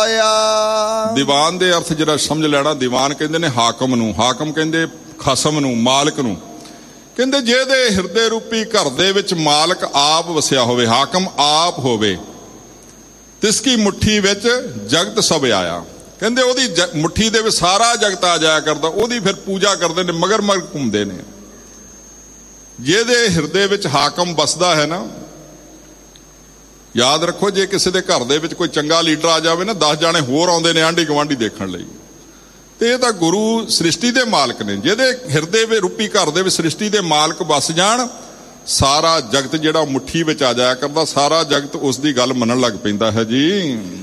ਆਇਆ। ਦੀਵਾਨ ਦੇ ਅਰਥ ਜਿਹੜਾ ਸਮਝ ਲੈਣਾ, ਦੀਵਾਨ ਕਹਿੰਦੇ ਨੇ ਹਾਕਮ ਨੂੰ, ਹਾਕਮ ਕਹਿੰਦੇ ਖਸਮ ਨੂੰ, ਮਾਲਕ ਨੂੰ। ਕਹਿੰਦੇ ਜਿਹਦੇ ਹਿਰਦੇ ਰੂਪੀ ਘਰ ਦੇ ਵਿੱਚ ਮਾਲਕ ਆਪ ਵਸਿਆ ਹੋਵੇ, ਹਾਕਮ ਆਪ ਹੋਵੇ, ਤਿਸ ਕੀ ਮੁੱਠੀ ਵਿੱਚ ਜਗਤ ਸਭ ਆਇਆ। ਕਹਿੰਦੇ ਉਹਦੀ ਮੁੱਠੀ ਦੇ ਵਿੱਚ ਸਾਰਾ ਜਗਤ ਆ ਜਾਇਆ ਕਰਦਾ, ਉਹਦੀ ਫਿਰ ਪੂਜਾ ਕਰਦੇ ਨੇ, ਮਗਰ ਮਗਰ ਘੁੰਮਦੇ ਨੇ। ਜਿਹਦੇ ਹਿਰਦੇ ਵਿੱਚ ਹਾਕਮ ਵਸਦਾ ਹੈ ਨਾ, ਯਾਦ ਰੱਖੋ, ਜੇ ਕਿਸੇ ਦੇ ਘਰ ਦੇ ਵਿੱਚ ਕੋਈ ਚੰਗਾ ਲੀਡਰ ਆ ਜਾਵੇ ਨਾ, 10 ਜਾਣੇ ਹੋਰ ਆਉਂਦੇ ਨੇ ਆਂਢੀ ਗੁਆਂਢੀ ਦੇਖਣ ਲਈ। ਤੇ ਇਹ ਤਾਂ ਗੁਰੂ ਸ੍ਰਿਸ਼ਟੀ ਦੇ ਮਾਲਕ ਨੇ। ਜਿਹਦੇ ਹਿਰਦੇ ਵਿੱਚ ਰੂਪੀ ਘਰ ਦੇ ਵਿੱਚ ਸ੍ਰਿਸ਼ਟੀ ਦੇ ਮਾਲਕ ਵਸ ਜਾਣ, ਸਾਰਾ ਜਗਤ ਜਿਹੜਾ ਮੁੱਠੀ ਵਿੱਚ ਆ ਜਾਇਆ ਕਰਦਾ, ਸਾਰਾ ਜਗਤ ਉਸ ਦੀ ਗੱਲ ਮੰਨਣ ਲੱਗ ਪੈਂਦਾ ਹੈ ਜੀ।